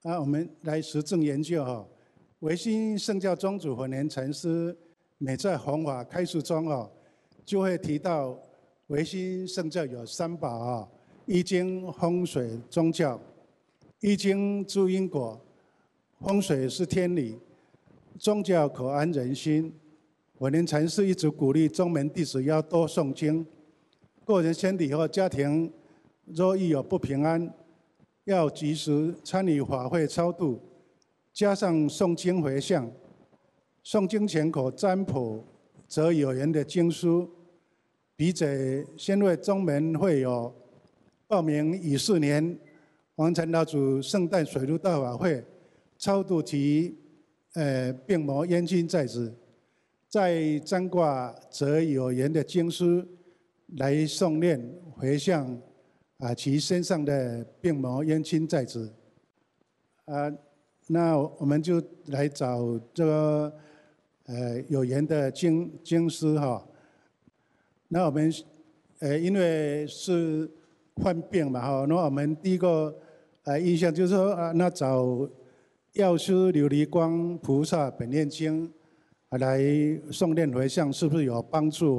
我们来实证研究哈，维新圣教宗主本莲禅师每在弘法开示中就会提到维新圣教有三宝易经、风水、宗教。易经知因果，风水是天理，宗教可安人心。本莲禅师一直鼓励宗门弟子要多诵经，个人身体或家庭若遇有不平安，要及时参与法会超度，加上诵经回向。诵经前可占卜则有缘的经书。笔者先为宗门会友报名乙巳年王禅老祖圣诞水陆大法会超度其病魔冤亲债主，在占卦则有缘的经书来诵念回向其身上的病魔冤亲债主。那我们就来找这个有缘的经师那我们因为是患病嘛那我们第一个印象就是说那找药师琉璃光菩萨本愿经来诵念回向是不是有帮助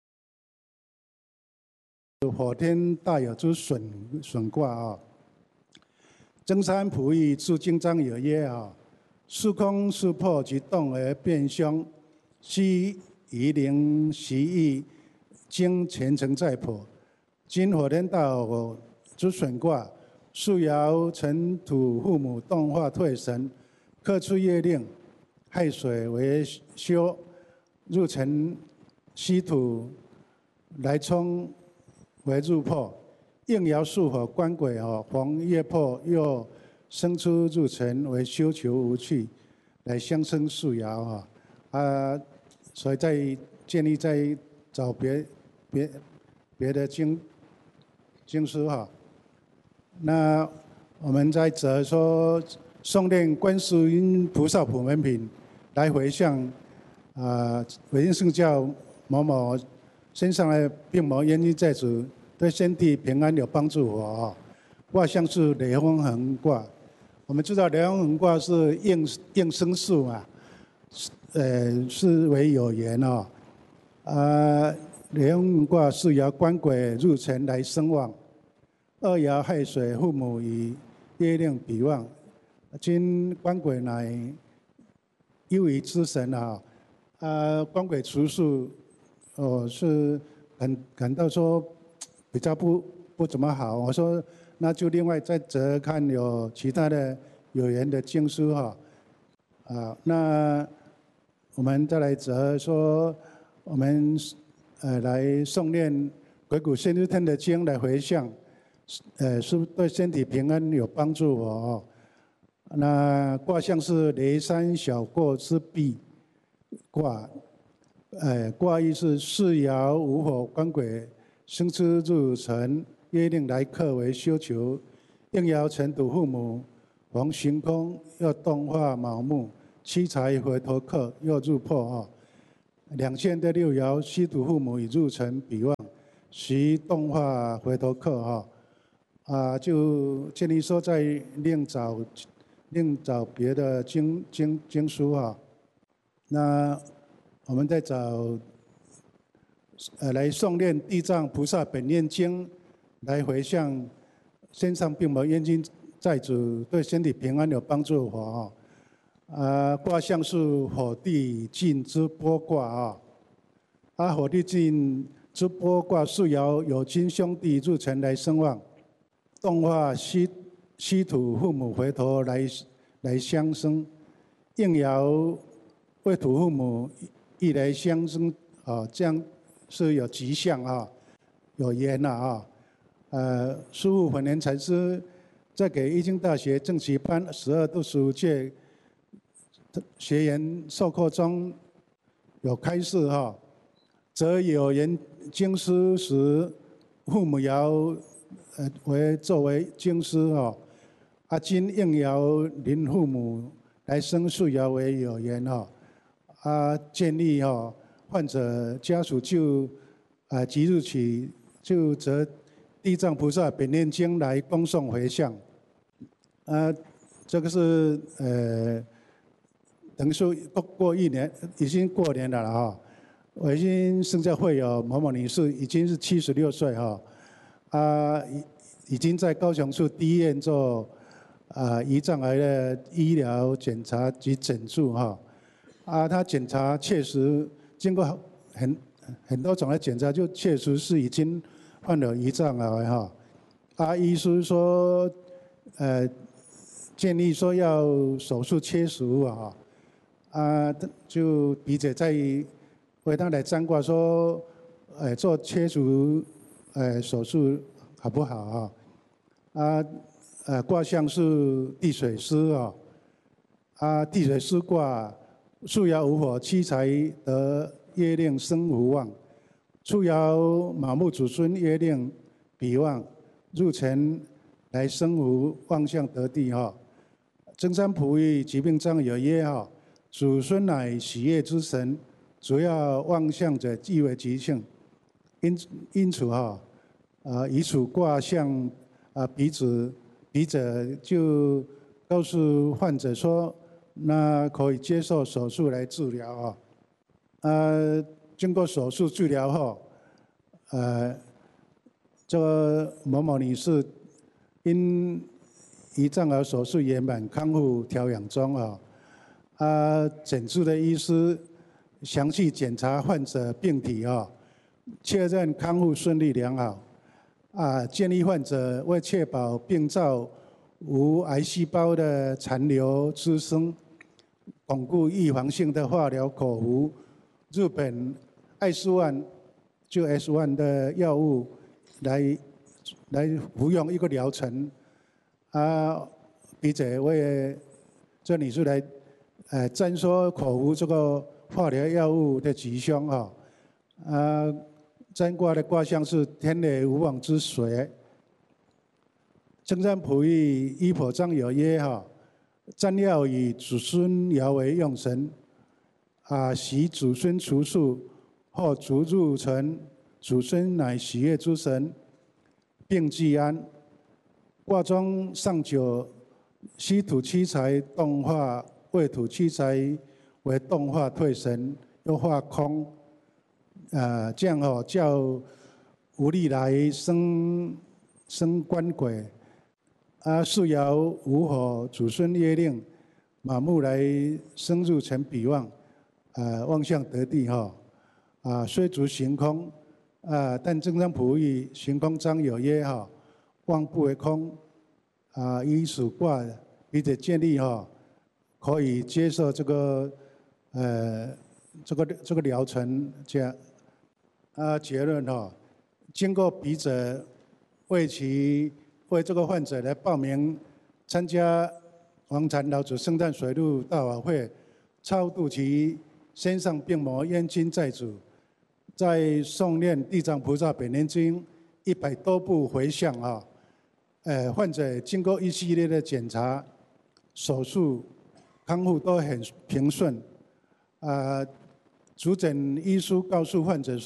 火天大有之损卦增山普益诸经章有曰虚空是破即动而变凶，须夷灵习意经前程再破。今火天大有之损卦，树爻尘土父母动化退神，克出业令，亥水为休，入尘稀土来冲为入破。应爻巳火官鬼逢月破，又生出入尘为修求无趣，来相生巳爻所以建议再找别的经书那我们再则说诵念观世音菩萨普门品来回向维新圣教某某身上的病魔冤亲债主对身体平安有帮助卦象是雷风恒卦。我们知道雷风恒卦是应生数嘛，是为有缘雷风恒卦是爻官鬼入尘来生旺，二爻亥水父母以业令比旺。今官鬼乃忧疑之神官鬼除数是感到说比较不怎么好。我说那就另外再则看有其他的有缘的经书那我们再来则说我们来诵念鬼谷先知天的经来回向，是对身体平安有帮助那卦象是雷山小过之壁卦，卦意是四爻无火官鬼生出入尘，约令来克为修求。应爻尘土父母逢行空，又动化卯木，七财回头克，又入破两线的六爻稀土父母以入尘比旺，习动化回头克就建议说再另找别的经书那我们再找来诵念地藏菩萨本愿经来回向身上病魔冤亲债主对身体平安有帮助卦象是火地晋之波卦火地晋之波卦是爻有亲兄弟入尘来生旺，动化稀土父母回头来相生。应爻为土父母一来相生这样是有吉象有缘师父本莲禅师在给易经大学正习班12度15届学员授课中有开示则有缘经师时父母爻作为经师今应爻临父母来生巳爻为有缘建议患者家属就即日起就择地藏菩萨本愿经来恭诵回向这个是等于说过1年，已经过年了哈。我已经生教会友某某女士已经是76岁哈，已经在高雄市第一院做胰脏癌的医疗检查及诊治哈。她检查确实经过很多种的检查，就确实是已经患了胰脏癌哈。医师说建议说要手术切除就笔者在为他来占卦说，做切除手术好不好卦象是地水师地水师卦，树爻无火，七财得月令生无旺，初爻卯木祖孙月令比旺，入辰来生无旺相得地曾参卜于疾病章有曰祖孙乃喜悦之神，主要旺相者亦为吉庆。因此以此卦象笔者就告诉患者说，那可以接受手术来治疗经过手术治疗后，这个某某女士因胰脏癌手术圆满康复调养中诊治的医师详细检查患者病体确认康复顺利良好建议患者为确保病灶无癌细胞的残留滋生，巩固预防性的化疗口服日本S1就 S1的药物来服用一个疗程笔者为这女士来占说口服这个化疗药物的吉凶占卦的卦象是天雷无妄之水。曾参卜于医卜章有曰占要以子孙爻为用神喜子孙除数，或卒入辰，子孙乃喜悦之神，并既安。卦中上九戌土七财动化，未土七财为动化退神，又化空这样叫无力来生官鬼巳爻无火，祖孙月令卯木来生入辰比旺旺相得地虽足行空但曾参卜于行空章有曰旺不为空以此卦笔者建议可以接受这个疗程这样结论经过笔者为这个患者来报名参加王禅老祖圣诞水陆大法会，超度其身上病魔冤亲债主，在诵念地藏菩萨本愿经100多部回向患者经过一系列的检查、手术、康复都很平顺主诊医书告诉患者说。